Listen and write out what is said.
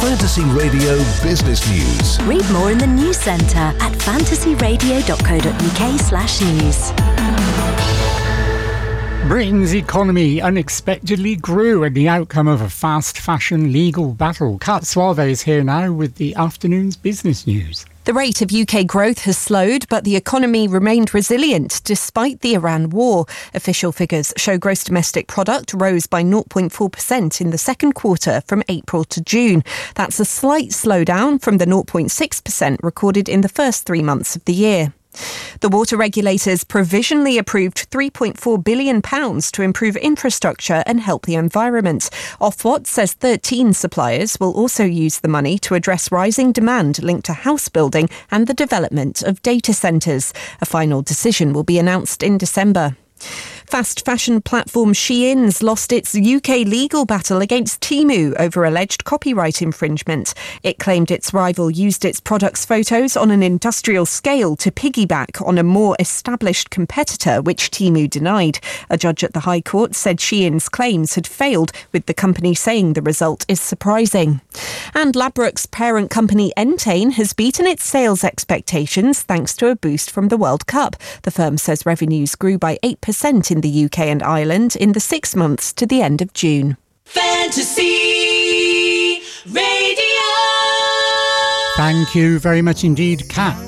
Fantasy Radio Business News. Read more in the News Centre at fantasyradio.co.uk/news. Britain's economy unexpectedly grew in the outcome of a fast fashion legal battle. Kat Suave is here now with the afternoon's business news. The rate of UK growth has slowed, but the economy remained resilient despite the Iran war. Official figures show gross domestic product rose by 0.4% in the second quarter from April to June. That's a slight slowdown from the 0.6% recorded in the first 3 months of the year. The water regulators provisionally approved £3.4 billion to improve infrastructure and help the environment. Ofwat says 13 suppliers will also use the money to address rising demand linked to house building and the development of data centres. A final decision will be announced in December. Fast fashion platform Shein's lost its UK legal battle against Temu over alleged copyright infringement. It claimed its rival used its products' photos on an industrial scale to piggyback on a more established competitor, which Temu denied. A judge at the High Court said Shein's claims had failed, with the company saying the result is surprising. And Ladbrokes parent company Entain has beaten its sales expectations thanks to a boost from the World Cup. The firm says revenues grew by 8% in the UK and Ireland in the 6 months to the end of June. Fantasy Radio. Thank you very much indeed, Kat.